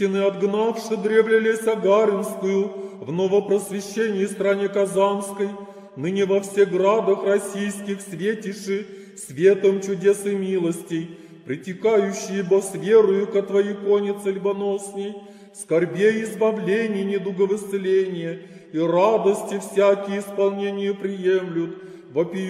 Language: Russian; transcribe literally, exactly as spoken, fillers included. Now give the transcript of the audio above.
отгнавши древле леса Гаринскую, в новопросвящении стране Казанской, ныне во всех градах российских светиши светом чудес и милостей, притекающие бо с верою ко Твоей коннице льбоносней, скорбей избавлений, недугов исцеления и радости всякие исполнения приемлют, вопию